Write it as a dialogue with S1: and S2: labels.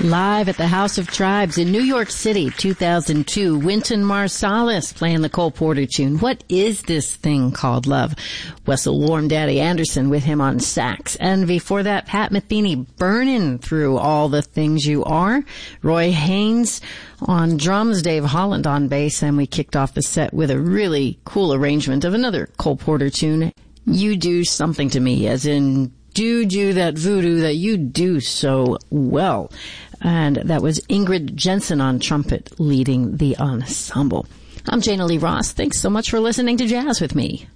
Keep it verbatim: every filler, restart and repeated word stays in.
S1: Live at the House of Tribes in New York City, two thousand two, Wynton Marsalis playing the Cole Porter tune, What Is This Thing Called Love? Wessel Warm Daddy Anderson with him on sax. And before that, Pat Metheny burning through All the Things You Are. Roy Haynes on drums, Dave Holland on bass, and we kicked off the set with a really cool arrangement of another Cole Porter tune, You Do Something to Me, as in do do that voodoo that you do so well. And that was Ingrid Jensen on trumpet leading the ensemble. I'm Jana Lee Ross. Thanks so much for listening to Jazz with me.